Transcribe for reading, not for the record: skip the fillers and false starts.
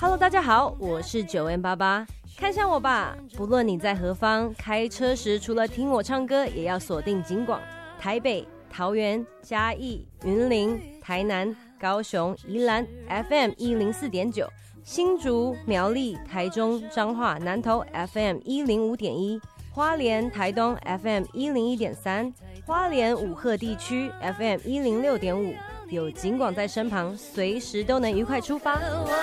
Hello， 大家好，我是9N88，看向我吧。不论你在何方，开车时除了听我唱歌，也要锁定警广、台北、桃园、嘉义、云林、台南、高雄、宜兰 FM 104.9，新竹、苗栗、台中、彰化、南投 FM 105.1，花莲、台东 FM 101.3，花莲五鹤地区 FM 106.5。有警广在身旁，随时都能愉快出发。